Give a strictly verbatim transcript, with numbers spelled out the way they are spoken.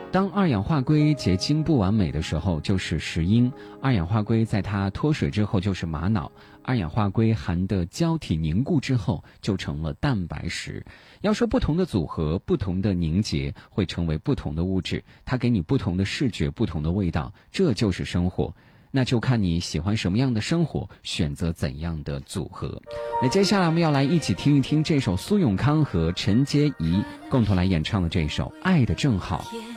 当二氧化硅结晶不完美的时候，就是石英；二氧化硅在它脱水之后就是玛瑙；二氧化硅含的胶体凝固之后就成了蛋白石。要说不同的组合、不同的凝结会成为不同的物质，它给你不同的视觉、不同的味道，这就是生活。那就看你喜欢什么样的生活，选择怎样的组合。那接下来我们要来一起听一听这首苏永康和陈洁仪共同来演唱的这首《爱的正好》。